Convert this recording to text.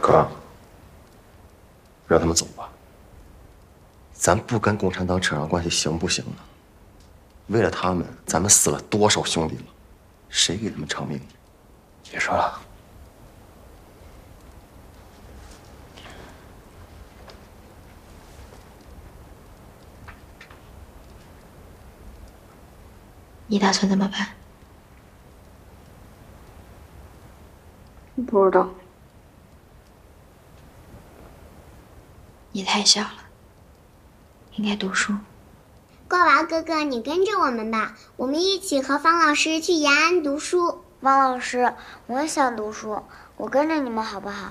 哥，让他们走吧。咱不跟共产党扯上关系行不行呢？为了他们，咱们死了多少兄弟了？谁给他们偿命？ 别说了。 你打算怎么办？ 不知道。 你太小了，应该读书。 瓜娃哥哥，你跟着我们吧，我们一起和方老师去延安读书。 王老师，我也想读书，我跟着你们好不好？